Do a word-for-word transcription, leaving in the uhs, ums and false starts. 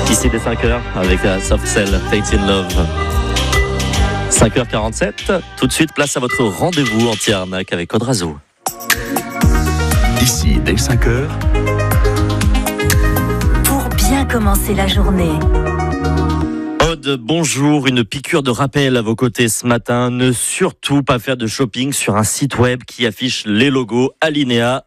Ici dès cinq heures avec la Soft Cell, Fate in Love. cinq heures quarante-sept, tout de suite place à votre rendez-vous anti-arnaque avec Odrazo. Ici dès cinq heures. Pour bien commencer la journée. Aude, bonjour. Une piqûre de rappel à vos côtés ce matin. Ne surtout pas faire de shopping sur un site web qui affiche les logos Alinéa